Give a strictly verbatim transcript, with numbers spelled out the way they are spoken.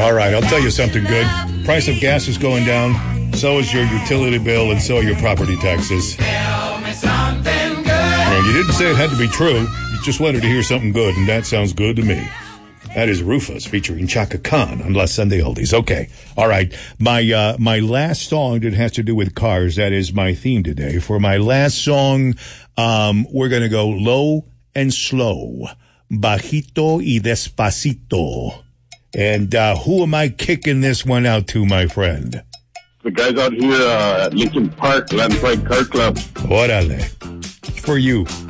All right, I'll tell you something good. Price of gas is going down. So is your utility bill, and so are your property taxes. Tell me something good. Well, you didn't say it had to be true. You just wanted to hear something good, and that sounds good to me. That is Rufus featuring Chaka Khan on Last Sunday Oldies. Okay. All right. My, uh, my last song that has to do with cars, that is my theme today. For my last song, um, we're going to go low and slow. Bajito y despacito. And, uh, who am I kicking this one out to, my friend? The guys out here, uh, at Lincoln Park, Landslide Car Club. Órale. For you.